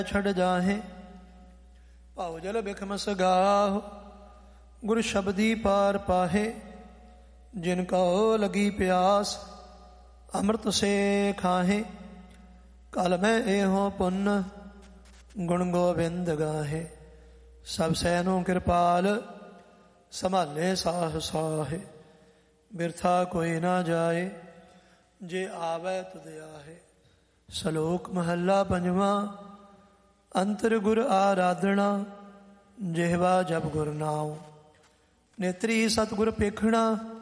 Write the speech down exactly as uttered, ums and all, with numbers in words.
ਛੜ ਜਾਹੇ ਭਾਉ ਜਲ ਬਿਖਮ ਸਗਾਹ ਗੁਰ ਸ਼ਬਦੀ ਪਾਰ ਪਾਹੇ ਜਿਨ ਕਉ ਲਗੀ ਪਿਆਸ ਅੰਮ੍ਰਿਤ ਸੇ ਖਾਹੇ ਕਲ ਮੈਂ ਇਹੋ ਪੁੰਨ ਗੁਣ ਗੋਬਿੰਦ ਗਾਹੇ ਸਭ ਸੈਨੋ ਕਿਰਪਾਲ ਸੰਭਾਲੇ ਸਾਹ ਸਾਹੇ ਬਿਰਥਾ ਕੋਈ ਨਾ ਜਾਏ ਜੇ ਆਵੈ ਤੁਧ ਆਹੇ। ਸ਼ਲੋਕ ਮਹੱਲਾ ਪੰਜਵਾਂ। ਅੰਤਰ ਗੁਰ ਆਰਾਧਣਾ ਜਿਹਵਾ ਜਪ ਗੁਰ ਨਾਉ ਨੇਤਰੀ ਸਤਿਗੁਰ ਪੇਖਣਾ